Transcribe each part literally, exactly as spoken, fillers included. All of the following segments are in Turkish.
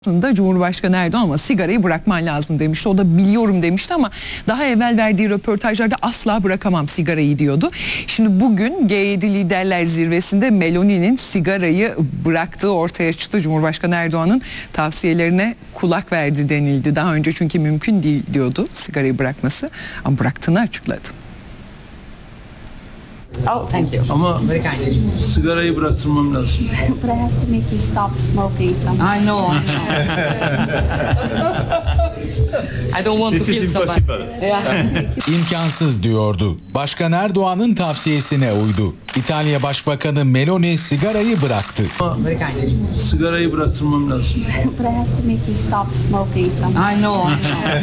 Aslında Cumhurbaşkanı Erdoğan ama sigarayı bırakman lazım demişti. O da biliyorum demişti ama daha evvel verdiği röportajlarda asla bırakamam sigarayı diyordu. Şimdi bugün G yedi Liderler Zirvesi'nde Meloni'nin sigarayı bıraktığı ortaya çıktı. Cumhurbaşkanı Erdoğan'ın tavsiyelerine kulak verdi denildi. Daha önce çünkü mümkün değil diyordu sigarayı bırakması ama bıraktığını açıkladı. Oh, thank you. Ama sigarayı bıraktırmam lazım. But I have to make you stop smoking somehow. I know. I know. I don't want to kill somebody. Yeah. İmkansız diyordu. Başkan Erdoğan'ın tavsiyesine uydu. İtalya Başbakanı Meloni sigarayı bıraktı. Ama sigarayı bıraktırmam lazım. But I have to make you stop smoking somehow. I know. I know.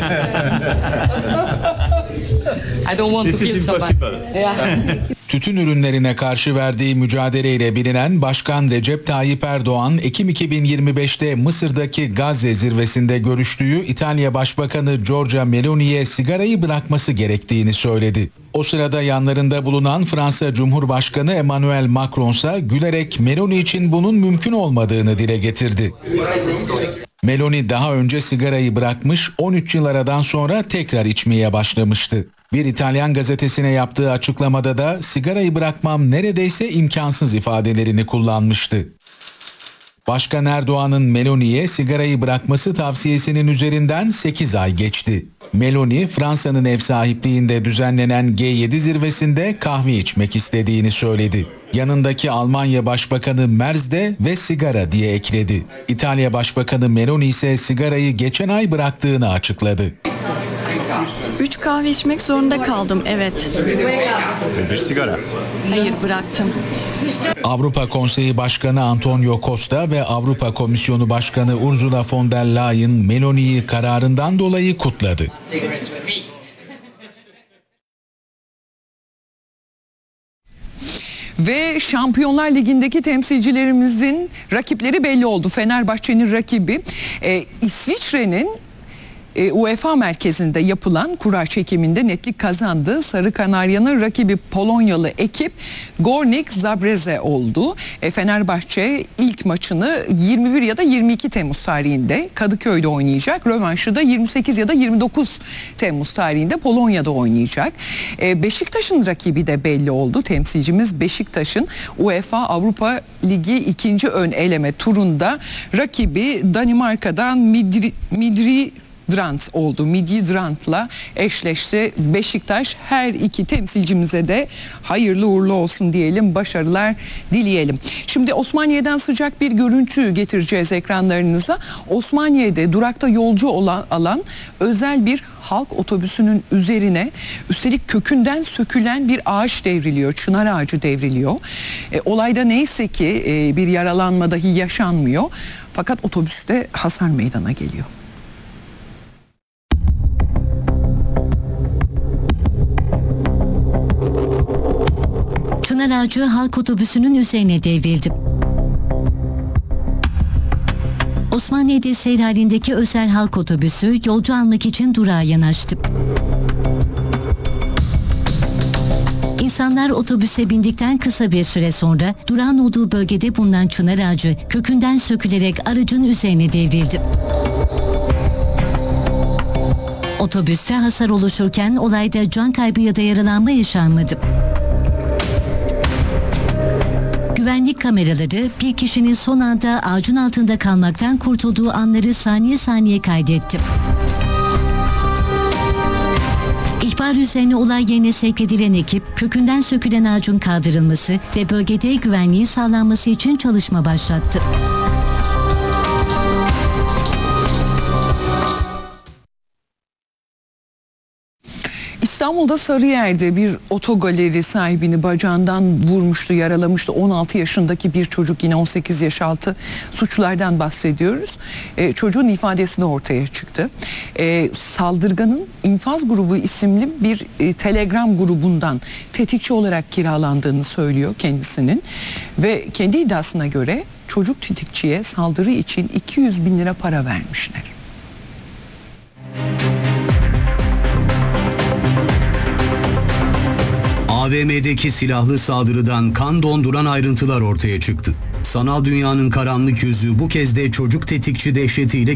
I don't want to kill somebody. Yeah. Tütün ürünlerine karşı verdiği mücadeleyle bilinen Başkan Recep Tayyip Erdoğan, Ekim iki bin yirmi beşte Mısır'daki Gazze zirvesinde görüştüğü İtalya Başbakanı Giorgia Meloni'ye sigarayı bırakması gerektiğini söyledi. O sırada yanlarında bulunan Fransa Cumhurbaşkanı Emmanuel Macron ise gülerek Meloni için bunun mümkün olmadığını dile getirdi. Meloni daha önce sigarayı bırakmış, on üç yıl aradan sonra tekrar içmeye başlamıştı. Bir İtalyan gazetesine yaptığı açıklamada da sigarayı bırakmam neredeyse imkansız ifadelerini kullanmıştı. Başkan Erdoğan'ın Meloni'ye sigarayı bırakması tavsiyesinin üzerinden sekiz ay geçti. Meloni, Fransa'nın ev sahipliğinde düzenlenen G yedi zirvesinde kahve içmek istediğini söyledi. Yanındaki Almanya Başbakanı Merz de ve sigara diye ekledi. İtalya Başbakanı Meloni ise sigarayı geçen ay bıraktığını açıkladı. Üç kahve içmek zorunda kaldım, evet. Bir sigara. Hayır, bıraktım. Avrupa Konseyi Başkanı Antonio Costa ve Avrupa Komisyonu Başkanı Ursula von der Leyen Meloni'yi kararından dolayı kutladı. Ve Şampiyonlar Ligi'ndeki temsilcilerimizin rakipleri belli oldu. Fenerbahçe'nin rakibi e, İsviçre'nin E, UEFA merkezinde yapılan kura çekiminde netlik kazandı. Sarı Kanarya'nın rakibi Polonyalı ekip Górnik Zabrze oldu. E, Fenerbahçe ilk maçını yirmi bir ya da yirmi iki Temmuz tarihinde Kadıköy'de oynayacak. Rövanşı da yirmi sekiz ya da yirmi dokuz Temmuz tarihinde Polonya'da oynayacak. E, Beşiktaş'ın rakibi de belli oldu. Temsilcimiz Beşiktaş'ın UEFA Avrupa Ligi ikinci ön eleme turunda rakibi Danimarka'dan Midri, Midri Drant oldu. Midtjylland'la eşleşti. Beşiktaş her iki temsilcimize de hayırlı uğurlu olsun diyelim. Başarılar dileyelim. Şimdi Osmaniye'den sıcak bir görüntü getireceğiz ekranlarınıza. Osmaniye'de durakta yolcu olan alan özel bir halk otobüsünün üzerine üstelik kökünden sökülen bir ağaç devriliyor. Çınar ağacı devriliyor. E, olayda neyse ki e, bir yaralanma dahi yaşanmıyor. Fakat otobüste hasar meydana geliyor. Çınar ağacı halk otobüsünün üzerine devrildi. Osmaniye'de seyir halindeki özel halk otobüsü yolcu almak için durağa yanaştı. İnsanlar otobüse bindikten kısa bir süre sonra durağın olduğu bölgede bulunan çınar ağacı kökünden sökülerek aracın üzerine devrildi. Otobüste hasar oluşurken olayda can kaybı ya da yaralanma yaşanmadı. Güvenlik kameraları bir kişinin son anda ağacın altında kalmaktan kurtulduğu anları saniye saniye kaydetti. İhbar üzerine olay yerine sevk edilen ekip kökünden sökülen ağacın kaldırılması ve bölgede güvenliğin sağlanması için çalışma başlattı. İstanbul'da Sarıyer'de bir otogaleri sahibini bacağından vurmuştu, yaralamıştı. on altı yaşındaki bir çocuk, yine on sekiz yaş altı suçlardan bahsediyoruz. E, çocuğun ifadesi de ortaya çıktı. E, saldırganın İnfaz Grubu isimli bir e, Telegram grubundan tetikçi olarak kiralandığını söylüyor kendisinin. Ve kendi iddiasına göre çocuk tetikçiye saldırı için iki yüz bin lira para vermişler. A V M'deki silahlı saldırıdan kan donduran ayrıntılar ortaya çıktı. Sanal dünyanın karanlık yüzü bu kez de çocuk tetikçi dehşetiyle